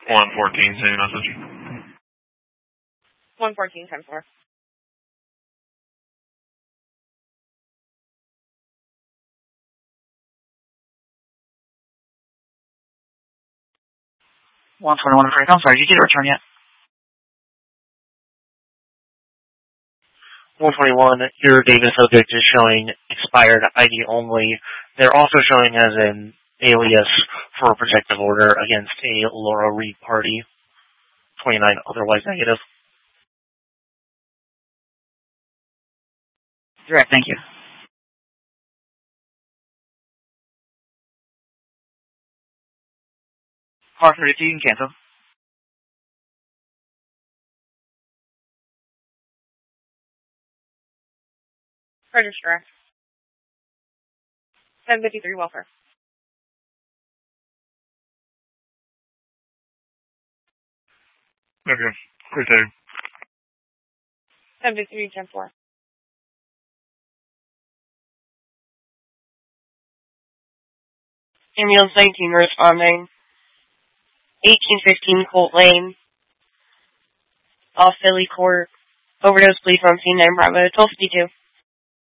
114, same message. 114, 10-4. I'm sorry, did you get a return yet? 121, your data subject is showing expired ID only. They're also showing as an alias for a protective order against a Laura Reed party. 29, otherwise negative. Direct, thank you. Car 32, you can cancel. Register. 1053 welfare. Okay, great day. 1053, 10-4. Ambulance 19 responding. 1815 Colt Lane. Off Philly Court. Overdose police on scene 9 Bravo. 1252.